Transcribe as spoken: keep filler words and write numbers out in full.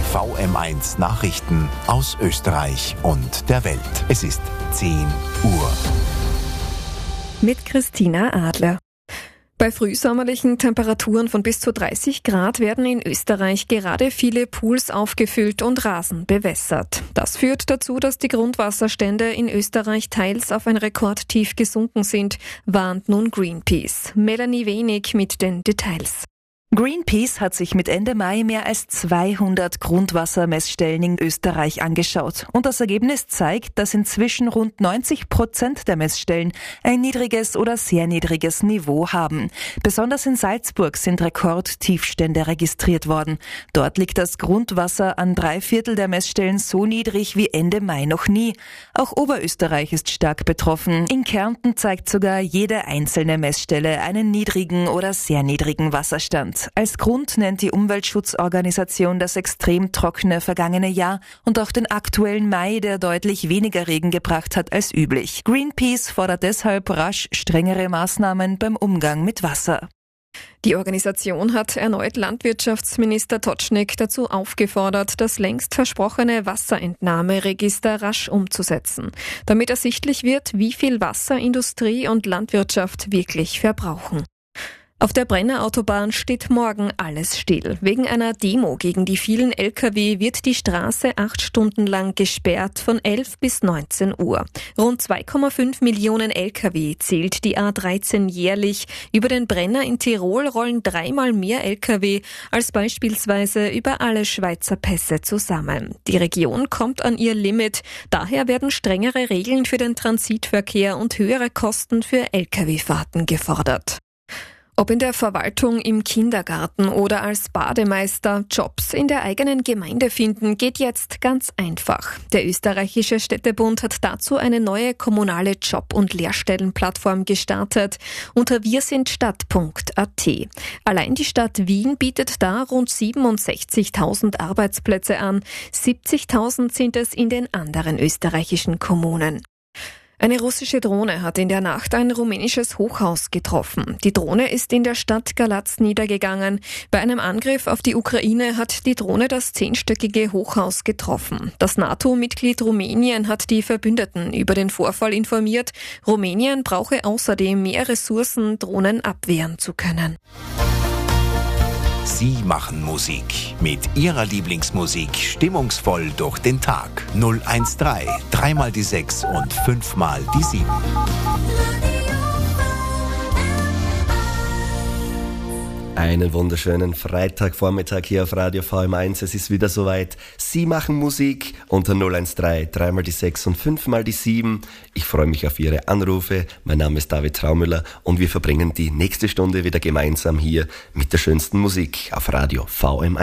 V M eins Nachrichten aus Österreich und der Welt. Es ist zehn Uhr. Mit Christina Adler. Bei frühsommerlichen Temperaturen von bis zu dreißig Grad werden in Österreich gerade viele Pools aufgefüllt und Rasen bewässert. Das führt dazu, dass die Grundwasserstände in Österreich teils auf ein Rekordtief gesunken sind, warnt nun Greenpeace. Melanie Wenig mit den Details. Greenpeace hat sich mit Ende Mai mehr als zweihundert Grundwassermessstellen in Österreich angeschaut. Und das Ergebnis zeigt, dass inzwischen rund neunzig Prozent der Messstellen ein niedriges oder sehr niedriges Niveau haben. Besonders in Salzburg sind Rekordtiefstände registriert worden. Dort liegt das Grundwasser an drei Viertel der Messstellen so niedrig wie Ende Mai noch nie. Auch Oberösterreich ist stark betroffen. In Kärnten zeigt sogar jede einzelne Messstelle einen niedrigen oder sehr niedrigen Wasserstand. Als Grund nennt die Umweltschutzorganisation das extrem trockene vergangene Jahr und auch den aktuellen Mai, der deutlich weniger Regen gebracht hat als üblich. Greenpeace fordert deshalb rasch strengere Maßnahmen beim Umgang mit Wasser. Die Organisation hat erneut Landwirtschaftsminister Totschnig dazu aufgefordert, das längst versprochene Wasserentnahmeregister rasch umzusetzen, damit ersichtlich wird, wie viel Wasser Industrie und Landwirtschaft wirklich verbrauchen. Auf der Brenner Autobahn steht morgen alles still. Wegen einer Demo gegen die vielen L K W wird die Straße acht Stunden lang gesperrt von elf bis neunzehn Uhr. Rund zwei Komma fünf Millionen L K W zählt die A dreizehn jährlich. Über den Brenner in Tirol rollen dreimal mehr L K W als beispielsweise über alle Schweizer Pässe zusammen. Die Region kommt an ihr Limit. Daher werden strengere Regeln für den Transitverkehr und höhere Kosten für L K W-Fahrten gefordert. Ob in der Verwaltung, im Kindergarten oder als Bademeister, Jobs in der eigenen Gemeinde finden, geht jetzt ganz einfach. Der österreichische Städtebund hat dazu eine neue kommunale Job- und Lehrstellenplattform gestartet unter wirsindstadt punkt a t. Allein die Stadt Wien bietet da rund siebenundsechzigtausend Arbeitsplätze an. siebzigtausend sind es in den anderen österreichischen Kommunen. Eine russische Drohne hat in der Nacht ein rumänisches Hochhaus getroffen. Die Drohne ist in der Stadt Galatz niedergegangen. Bei einem Angriff auf die Ukraine hat die Drohne das zehnstöckige Hochhaus getroffen. Das NATO-Mitglied Rumänien hat die Verbündeten über den Vorfall informiert. Rumänien brauche außerdem mehr Ressourcen, Drohnen abwehren zu können. Sie machen Musik. Mit Ihrer Lieblingsmusik stimmungsvoll durch den Tag. null eins drei, dreimal die sechs und fünfmal die sieben. Einen wunderschönen Freitagvormittag hier auf Radio V M eins. Es ist wieder soweit. Sie machen Musik unter null eins drei, dreimal die sechs und fünfmal die sieben. Ich freue mich auf Ihre Anrufe. Mein Name ist David Traumüller und wir verbringen die nächste Stunde wieder gemeinsam hier mit der schönsten Musik auf Radio V M eins.